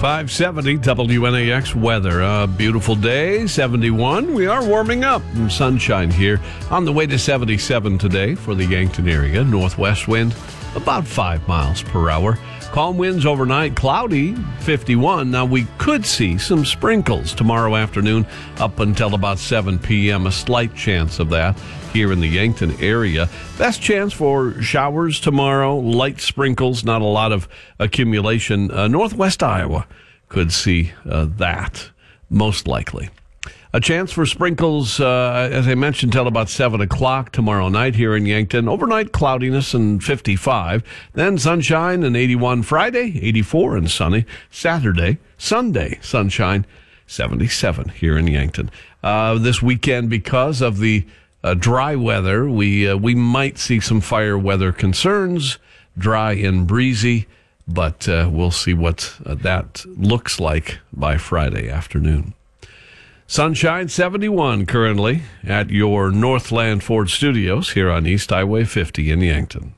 570 WNAX weather. A beautiful day, 71. We are warming up. Sunshine here. On the way to 77 today for the Yankton area. Northwest wind about 5 miles per hour. Calm winds overnight, cloudy, 51. Now, we could see some sprinkles tomorrow afternoon up until about 7 p.m. A slight chance of that here in the Yankton area. Best chance for showers tomorrow, light sprinkles, not a lot of accumulation. Northwest Iowa could see that, most likely. A chance for sprinkles, as I mentioned, till about 7 o'clock tomorrow night here in Yankton. Overnight cloudiness and 55. Then sunshine and 81 Friday, 84 and sunny. Saturday, Sunday, sunshine, 77 here in Yankton. This weekend, because of the dry weather, we might see some fire weather concerns, dry and breezy, but we'll see what that looks like by Friday afternoon. Sunshine 71 currently at your Northland Ford Studios here on East Highway 50 in Yankton.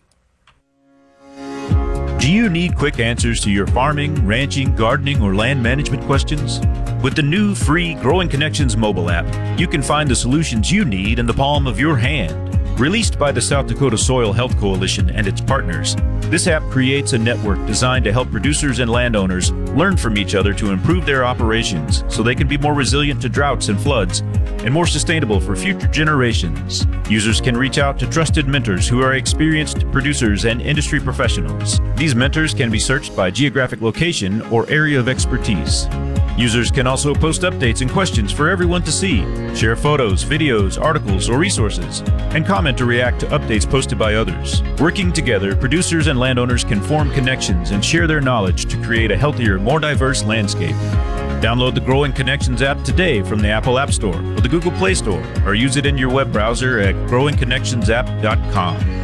Do you need quick answers to your farming, ranching, gardening, or land management questions? With the new free Growing Connections mobile app, you can find the solutions you need in the palm of your hand. Released by the South Dakota Soil Health Coalition and its partners, this app creates a network designed to help producers and landowners learn from each other to improve their operations so they can be more resilient to droughts and floods and more sustainable for future generations. Users can reach out to trusted mentors who are experienced producers and industry professionals. These mentors can be searched by geographic location or area of expertise. Users can also post updates and questions for everyone to see, share photos, videos, articles, or resources, and comment or react to updates posted by others. Working together, producers and landowners can form connections and share their knowledge to create a healthier, more diverse landscape. Download the Growing Connections app today from the Apple App Store or the Google Play Store, or use it in your web browser at growingconnectionsapp.com.